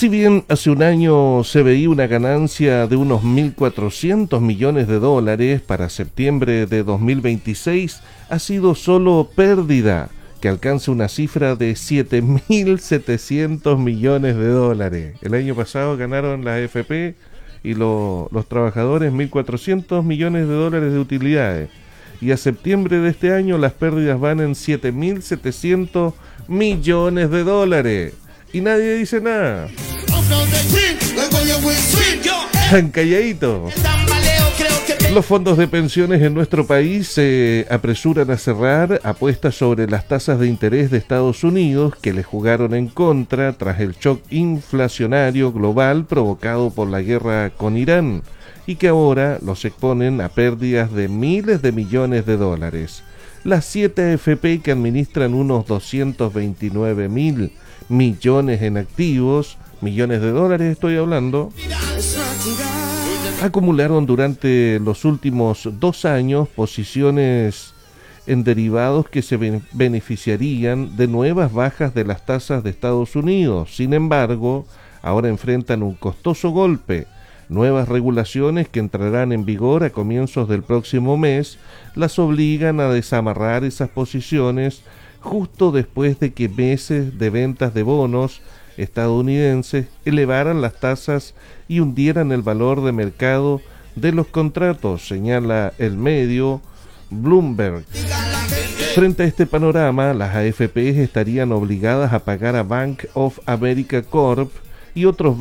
Si bien hace un año se veía una ganancia de unos 1.400 millones de dólares, para septiembre de 2026 ha sido solo pérdida, que alcanza una cifra de 7.700 millones de dólares. El año pasado ganaron las AFP y los trabajadores 1.400 millones de dólares de utilidades. Y a septiembre de este año las pérdidas van en 7.700 millones de dólares. Y nadie dice nada. Tan calladito. Los fondos de pensiones en nuestro país se apresuran a cerrar apuestas sobre las tasas de interés de Estados Unidos, que le jugaron en contra tras el shock inflacionario global provocado por la guerra con Irán, y que ahora los exponen a pérdidas de miles de millones de dólares. Las 7 AFP, que administran unos 229.000 millones en activos, millones de dólares estoy hablando, acumularon durante los últimos 2 años posiciones en derivados que se beneficiarían de nuevas bajas de las tasas de Estados Unidos. Sin embargo, ahora enfrentan un costoso golpe. Nuevas regulaciones que entrarán en vigor a comienzos del próximo mes las obligan a desamarrar esas posiciones justo después de que meses de ventas de bonos estadounidenses elevaran las tasas y hundieran el valor de mercado de los contratos, señala el medio Bloomberg. Frente a este panorama, las AFP estarían obligadas a pagar a Bank of America Corp y otros